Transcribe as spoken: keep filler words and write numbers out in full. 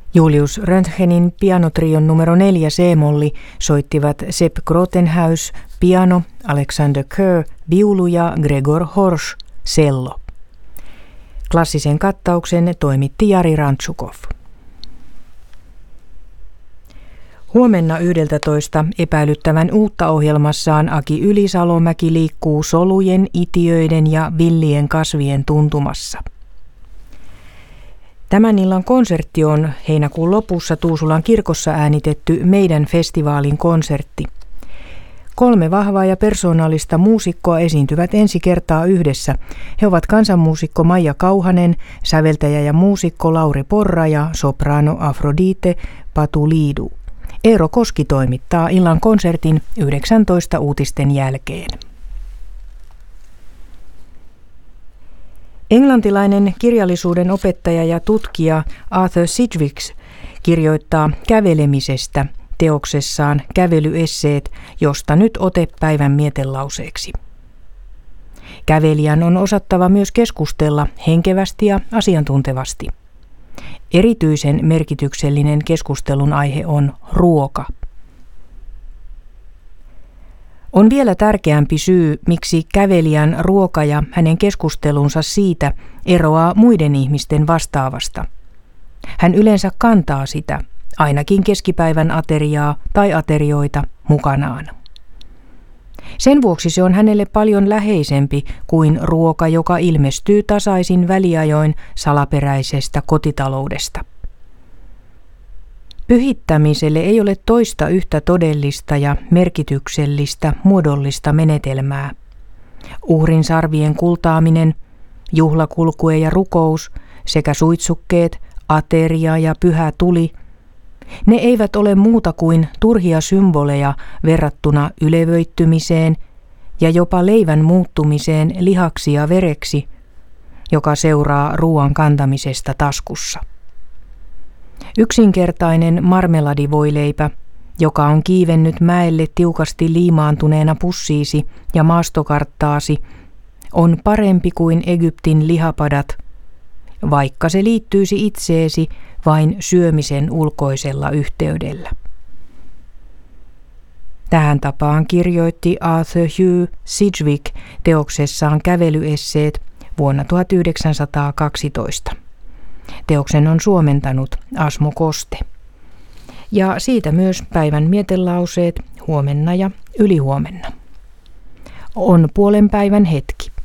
Julius Röntgenin pianotrion numero neljä C-molli soittivat Sepp Grothenhaus piano, Alexander Kerr viulu ja Gregor Horsch cello. Klassisen kattauksen toimitti Jari Rantsukov. Huomenna yhdeltätoista epäilyttävän uutta ohjelmassaan Aki Ylisalomäki liikkuu solujen, itiöiden ja villien kasvien tuntumassa. Tämän illan konsertti on heinäkuun lopussa Tuusulan kirkossa äänitetty Meidän festivaalin konsertti. Kolme vahvaa ja persoonallista muusikkoa esiintyvät ensi kertaa yhdessä. He ovat kansanmuusikko Maija Kauhanen, säveltäjä ja muusikko Lauri Porra ja sopraano Afrodite Patuliidu. Eero Koski toimittaa illan konsertin yhdeksäntoista uutisten jälkeen. Englantilainen kirjallisuuden opettaja ja tutkija Arthur Sidgwick kirjoittaa kävelemisestä teoksessaan Kävelyesseet, josta nyt ote päivän mietelauseeksi. Kävelijän on osattava myös keskustella henkevästi ja asiantuntevasti. Erityisen merkityksellinen keskustelun aihe on ruoka. On vielä tärkeämpi syy, miksi kävelijän ruoka ja hänen keskustelunsa siitä eroaa muiden ihmisten vastaavasta. Hän yleensä kantaa sitä, ainakin keskipäivän ateriaa tai aterioita, mukanaan. Sen vuoksi se on hänelle paljon läheisempi kuin ruoka, joka ilmestyy tasaisin väliajoin salaperäisestä kotitaloudesta. Pyhittämiselle ei ole toista yhtä todellista ja merkityksellistä muodollista menetelmää. Uhrin sarvien kultaaminen, juhlakulkue ja rukous sekä suitsukkeet, ateria ja pyhä tuli, ne eivät ole muuta kuin turhia symboleja verrattuna ylevöittymiseen ja jopa leivän muuttumiseen lihaksi ja vereksi, joka seuraa ruoan kantamisesta taskussa. Yksinkertainen marmeladivoileipä, joka on kiivennyt mäelle tiukasti liimaantuneena pussiisi ja maastokarttaasi, on parempi kuin Egyptin lihapadat, vaikka se liittyisi itseesi vain syömisen ulkoisella yhteydellä. Tähän tapaan kirjoitti Arthur Hugh Sidgwick teoksessaan Kävelyesseet vuonna tuhatyhdeksänsataakaksitoista. Teoksen on suomentanut Asmo Koste. Ja siitä myös päivän mietelauseet huomenna ja ylihuomenna. On puolen päivän hetki.